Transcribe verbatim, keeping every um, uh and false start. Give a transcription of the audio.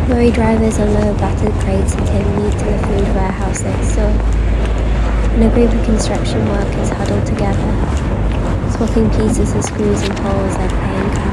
Lorry drivers unload battered crates and take meat to the food warehouse next door, and a group of construction workers huddle together, swapping pieces of screws and holes like playing